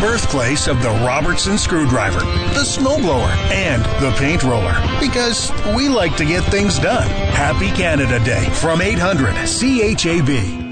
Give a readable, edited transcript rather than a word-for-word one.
birthplace of the Robertson screwdriver, the snowblower, and the paint roller. Because we like to get things done. Happy Canada Day from 800 CHAB.